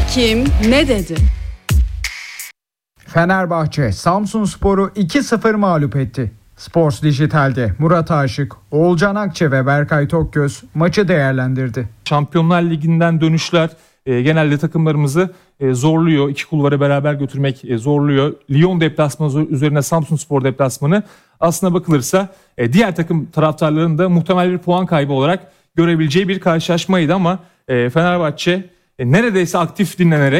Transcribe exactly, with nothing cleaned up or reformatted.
kim ne dedi? Fenerbahçe Samsunspor'u iki sıfır mağlup etti. Sports Dijital'de Murat Aşık, Oğulcan Akçe ve Berkay Tokgöz maçı değerlendirdi. Şampiyonlar Ligi'nden dönüşler e, genelde takımlarımızı e, zorluyor. İki kulvarı beraber götürmek e, zorluyor. Lyon deplasmanı üzerine Samsunspor deplasmanı aslına bakılırsa e, diğer takım taraftarlarının da muhtemel bir puan kaybı olarak görebileceği bir karşılaşmaydı ama e, Fenerbahçe e, neredeyse aktif dinlenerek